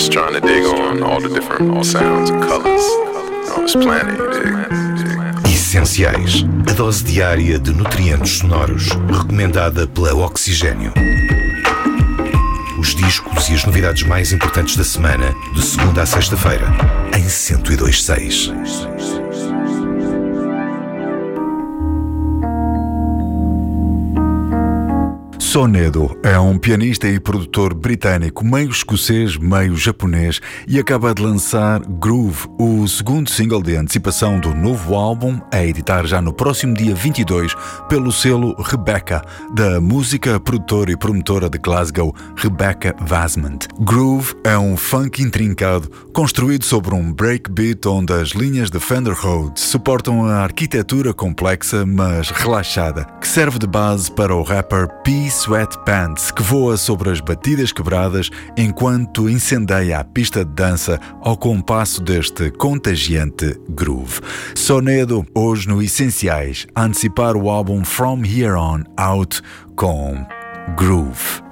just trying to dig on all the different sounds and colors on this planet, you dig? Essenciais. A dose diária de nutrientes sonoros, recomendada pela Oxigênio. Os discos e as novidades mais importantes da semana, de segunda a sexta-feira, em 102.6. Sonedo é um pianista e produtor britânico, meio escocês, meio japonês, e acaba de lançar Groove, o segundo single de antecipação do novo álbum, a editar já no próximo dia 22 pelo selo Rebecca, da música, produtora e promotora de Glasgow, Rebecca Vasmant. Groove é um funk intrincado, construído sobre um breakbeat onde as linhas de Fender Rhodes suportam a arquitetura complexa, mas relaxada, que serve de base para o rapper P. Sweatpants, que voa sobre as batidas quebradas enquanto incendeia a pista de dança ao compasso deste contagiante groove. Sonedo, hoje no Essenciais, a antecipar o álbum From Here On Out com Groove.